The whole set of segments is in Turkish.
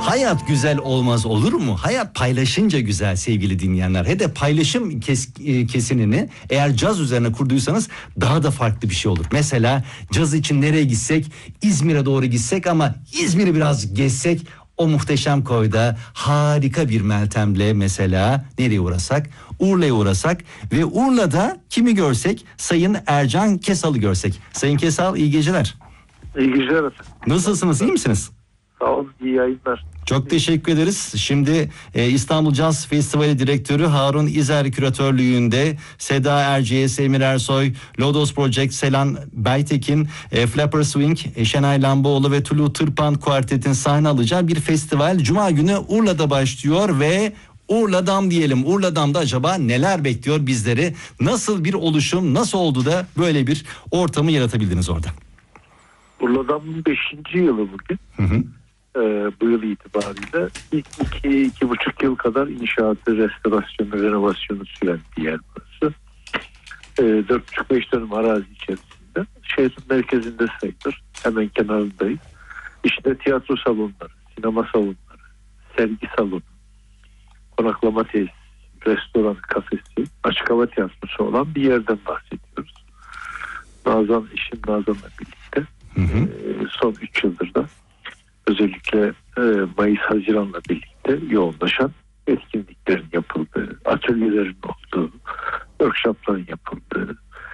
Hayat güzel olmaz olur mu? Hayat paylaşınca güzel sevgili dinleyenler. He de paylaşım kesinini eğer caz üzerine kurduysanız daha da farklı bir şey olur. Mesela caz için nereye gitsek? İzmir'e doğru gitsek ama İzmir'i biraz gezsek o muhteşem koyda harika bir Meltem'le mesela nereye uğrasak? Urla'ya uğrasak ve Urla'da kimi görsek? Sayın Ercan Kesal'ı görsek. Sayın Kesal iyi geceler. İyi geceler efendim. Nasılsınız, iyi misiniz? Sağ olun, iyi yayınlar. Çok teşekkür ederiz. Şimdi İstanbul Caz Festivali Direktörü Harun İzer küratörlüğünde Seda Erciyes, Emir Ersoy, Lodos Project, Selan Baytekin, Flapper Swing, Şenay Lamboğlu ve Tulu Tırpan Kuartet'in sahne alacağı bir festival Cuma günü Urla'da başlıyor ve Urla'dan diyelim. Urla'dan acaba neler bekliyor bizleri? Nasıl bir oluşum, nasıl oldu da böyle bir ortamı yaratabildiniz orada? Urla'dan 5. yılı bugün. Hı. Bu yıl itibariyle ilk 2,5 yıl kadar inşaatı, restorasyonu, renovasyonu süren bir yer burası. 4,5-5 dönüm arazi içerisinde. Şehrin merkezinde sayılır. Hemen kenarındayız. İşte tiyatro salonları, sinema salonları, sergi salonu, konaklama tesisi, restoran, kafesi, açık hava tiyatrosu olan bir yerden bahsediyoruz. Nazan'la birlikte son 3 yıldır da özellikle Mayıs-Haziran'la birlikte yoğunlaşan etkinliklerin yapıldığı, atölyelerin olduğu, workshopların yapıldığı,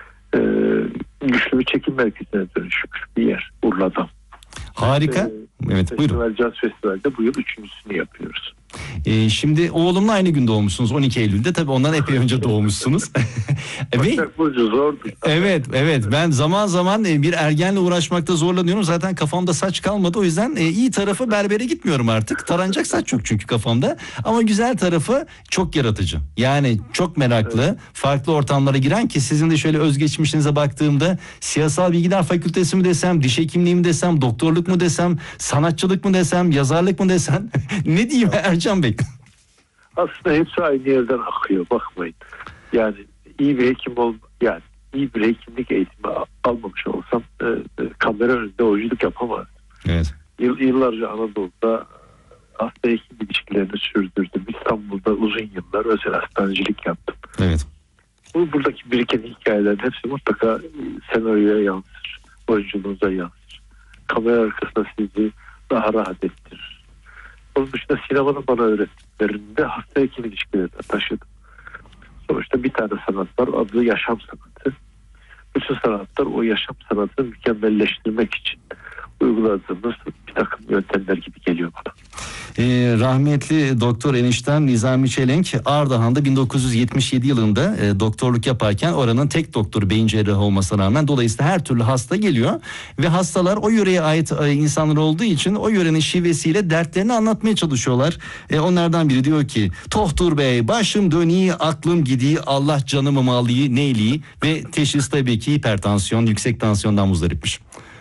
güçlü bir çekim merkezine dönüşmüş bir yer Urla'da. Harika. Evet, buyurun. Caz Festival'de bu yıl 3.'sünü yapıyoruz. Şimdi oğlumla aynı gün doğmuşsunuz 12 Eylül'de, tabii ondan epey önce doğmuşsunuz. Başak Burcu zordu. Evet ben zaman bir ergenle uğraşmakta zorlanıyorum, zaten kafamda saç kalmadı, o yüzden iyi tarafı berbere gitmiyorum artık, taranacak saç yok çünkü kafamda, ama güzel tarafı çok yaratıcı, yani çok meraklı, farklı ortamlara giren, ki sizin de şöyle özgeçmişinize baktığımda siyasal bilgiler fakültesi mi desem, diş hekimliği mi desem, doktorluk mu desem, sanatçılık mı desem, yazarlık mı desem ne diyeyim Ercan Bey? Aslında hepsi aynı yerden akıyor, bakmayın. Yani iyi bir hekimlik eğitimi almamış olsam kamera önünde oyunculuk yapamazdım. Evet. Yıllarca Anadolu'da hasta hekim ilişkilerini sürdürdüm. İstanbul'da uzun yıllar özel hastanecilik yaptım. Evet. Buradaki biriken hikayelerin hepsi mutlaka senaryoya yansır, oyunculuğunuza yansır. Kamera arkasında sizi daha rahat ettirir. Onun dışında sinemanın bana öğrettiklerinde hasta hekim ilişkilerini taşıdım. Sonuçta bir tane sanat var, adı yaşam sanatı. Bütün sanatlar o yaşam sanatını mükemmelleştirmek için uyguladığımız bir takım yöntemler gibi geliyor bana. Rahmetli doktor eniştem Nizami Çelenk Ardahan'da 1977 yılında doktorluk yaparken oranın tek doktoru, beyin cerrahı olmasına rağmen, dolayısıyla her türlü hasta geliyor ve hastalar o yöreye ait insanlar olduğu için o yörenin şivesiyle dertlerini anlatmaya çalışıyorlar. Onlardan biri diyor ki, Tohtur Bey başım döniyi aklım gidiği, Allah canımı malıyı neyliği, ve teşhis tabii ki hipertansiyon, yüksek tansiyondan muzdaripmiş.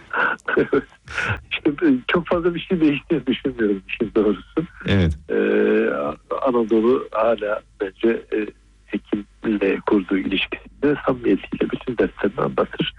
İşte çok fazla bir şey değiştiğini düşünmüyorum işin doğrusu. Evet. Anadolu hala bence hekimle kurduğu ilişkisinde samimiyetiyle bütün dertlerini anlatır.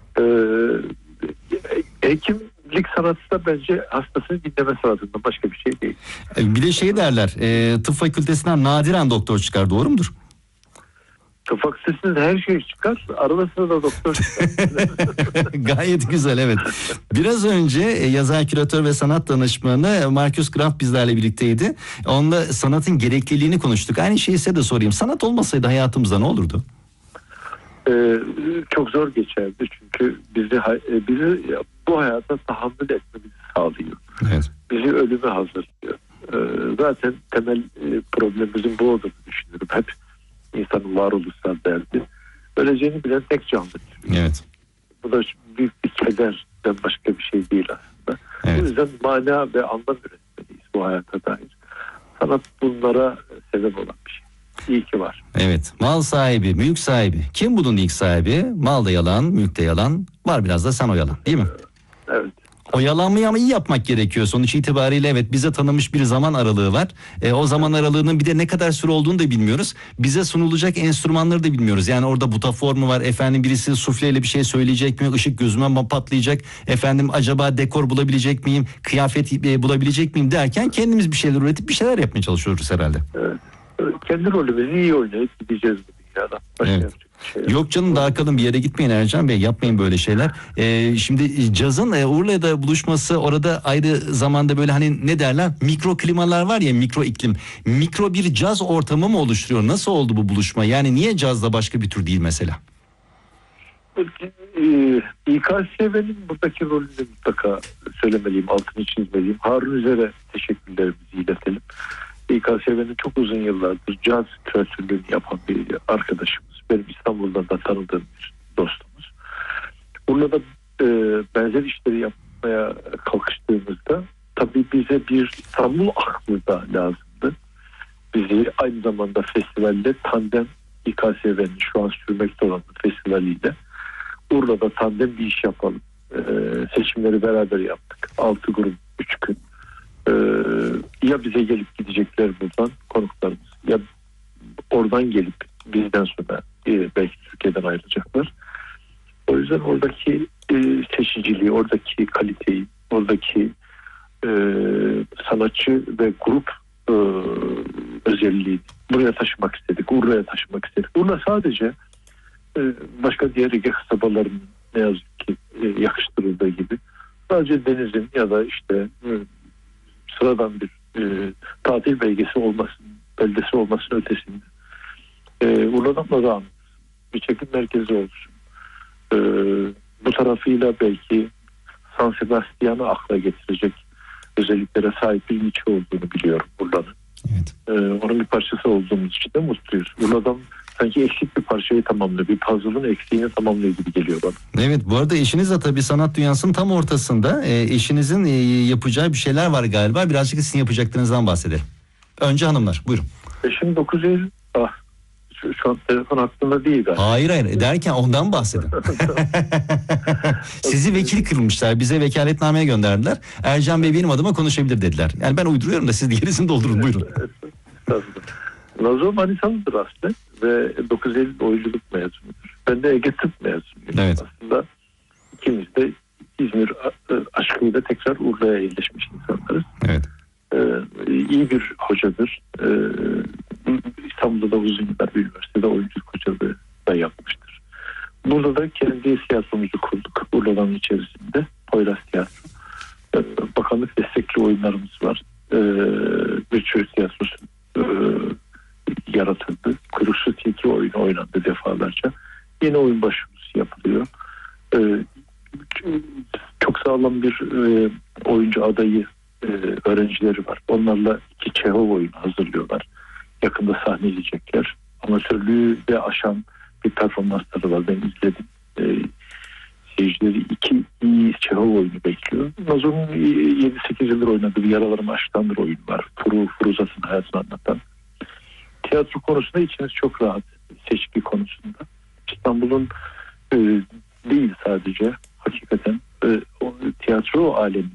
Hekimlik sanatı da bence hastasını dinleme sanatından başka bir şey değil. Bir de şey derler, tıp fakültesinden nadiren doktor çıkar, doğru mudur? Tıp fakültesinden her şey çıkar. Arada sırada doktor çıkar. Gayet güzel, evet. Biraz önce yazar, küratör ve sanat danışmanı Marcus Graf bizlerle birlikteydi. Onunla sanatın gerekliliğini konuştuk. Aynı şeyi size de sorayım. Sanat olmasaydı hayatımızda ne olurdu? Çok zor geçerdi. Çünkü bizi bu hayata tahammül etmemizi sağlıyor. Evet. Bizi ölüme hazırlıyor. Zaten temel problemimizin bu olduğunu düşünüyorum. Hep insanın varoluşsal derdi. Öleceğini bilen tek canlı. Evet. Bu da büyük bir kederden başka bir şey değil aslında. Evet. O yüzden mana ve anlam üretmeliyiz bu hayata dair. Sanat bunlara sebep olan bir şey. İyi ki var. Evet. Mal sahibi, mülk sahibi. Kim bunun ilk sahibi? Mal da yalan, mülk de yalan. Var biraz da sen o yalan, değil mi? Evet. Oyalanmayı ama iyi yapmak gerekiyor. Sonuç itibariyle evet, bize tanınmış bir zaman aralığı var. O zaman aralığının bir de ne kadar süre olduğunu da bilmiyoruz. Bize sunulacak enstrümanları da bilmiyoruz. Yani orada butafor mu var? Efendim birisi sufleyle bir şey söyleyecek mi? Işık gözüme mi patlayacak? Efendim acaba dekor bulabilecek miyim? Kıyafet bulabilecek miyim derken kendimiz bir şeyler üretip bir şeyler yapmaya çalışıyoruz herhalde. Evet. Kendi rolümüzü iyi oynayıp gideceğiz bu dünyada. Başka Evet. yapacak bir şey yok. Yok canım, daha kalın bir yere gitmeyin Ercan Bey, yapmayın böyle şeyler. Şimdi cazın Urla'da buluşması, orada ayrı zamanda böyle hani ne derler, mikro klimalar var ya, mikro iklim, mikro bir caz ortamı mı oluşturuyor? Nasıl oldu bu buluşma? Yani niye cazda başka bir tür değil mesela? İKSV'nin buradaki rolünü mutlaka söylemeliyim, altını çizmeliyim. Harun Üzer'e teşekkürlerimizi iletelim. İKSV'nin çok uzun yıllardır caz küratörlüğünü yapan bir arkadaşımız. Benim İstanbul'dan da tanıdığım bir dostumuz. Burada benzer işleri yapmaya kalkıştığımızda tabii bize bir İstanbul aklı da lazımdı. Bizi aynı zamanda festivalde tandem, İKSV'nin şu an sürmekte olan festivaliyle Urla'da tandem bir iş yapalım. Seçimleri beraber yaptık. 6 grup 3 gün. Ya bize gelip gidecekler buradan konuklarımız, ya oradan gelip bizden sonra belki Türkiye'den ayrılacaklar. O yüzden oradaki seçiciliği, oradaki kaliteyi, oradaki sanatçı ve grup özelliği buraya taşımak istedik. Urla'ya taşımak istedik. Urla sadece başka diğer Ege kasabalarının ne yazık ki yakıştırıldığı gibi sadece denizin ya da işte sıradan bir tatil beldesi olmasının ötesinde Urla'dan da bir çekim merkezi olsun. Bu tarafıyla belki San Sebastian'ı akla getirecek özelliklere sahip bir ilçe olduğunu biliyorum Urla'nın. Evet. Onun bir parçası olduğumuz için de mutluyuz. Urla'dan sanki eksik bir parçayı tamamlıyor. Bir puzzle'ın eksiğini tamamlıyor gibi geliyor bana. Evet, bu arada eşiniz de tabii sanat dünyasının tam ortasında. Eşinizin yapacağı bir şeyler var galiba. Birazcık sizin yapacaklarınızdan bahsedelim. Önce hanımlar, buyurun. Eşim 9 Eylül. Şu an telefon hakkında değil galiba. Hayır derken ondan bahsedin. Sizi vekil kılmışlar. Bize vekaletnameye gönderdiler. Ercan Bey benim adıma konuşabilir dediler. Yani ben uyduruyorum da siz gerisini doldurun, buyurun. Nazo Manisalı'dır aslında ve 9 Eylül oyunculuk mezunudur. Ben de Ege Tıp mezunuyum. Evet. Aslında ikimiz de İzmir aşkıyla tekrar Urla'ya yerleşmiş insanlarız. Evet. İyi bir hocadır. İstanbul'da da uzun yıllar bir üniversitede oyunculuk hocalığı da yapmıştır. Burada da kendi tiyatromuzu kurduk. Urla'nın içerisinde Poyraz Tiyatro. Bakanlık destekli oyunlarımız var. Bir çocuk tiyatrosu yaratıldı. Kuyruksu tilki oyunu oynandı defalarca. Yeni oyun başvurusu yapılıyor. Çok sağlam bir oyuncu adayı öğrencileri var. Onlarla 2 Çehov oyunu hazırlıyorlar. Yakında sahneleyecekler. Amatörlüğü de aşan bir performansları var. Ben izledim. Seyircileri 2 iyi Çehov oyunu bekliyor. Nazo'nun 7-8 yıldır oynadığı bir Yaralarım Aşktandır oyunu var. Furuzat'ın hayatını anlatan. Tiyatro konusunda içiniz çok rahat. Seçki konusunda. İstanbul'un değil sadece hakikaten tiyatro alemi